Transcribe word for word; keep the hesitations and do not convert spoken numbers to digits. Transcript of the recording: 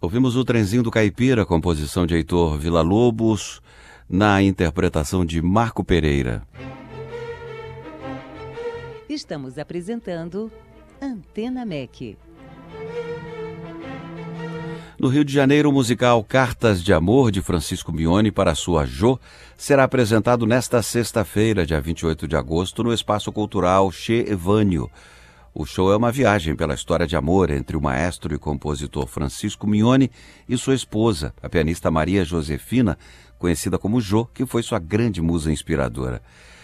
Ouvimos o Trenzinho do Caipira, composição de Heitor Villa-Lobos, na interpretação de Marco Pereira. Estamos apresentando Antena M E C. No Rio de Janeiro, o musical Cartas de Amor, de Francisco Mione, para sua Jô, será apresentado nesta sexta-feira, dia vinte e oito de agosto, no Espaço Cultural Che Evânio. O show é uma viagem pela história de amor entre o maestro e compositor Francisco Mione e sua esposa, a pianista Maria Josefina, conhecida como Jô, que foi sua grande musa inspiradora.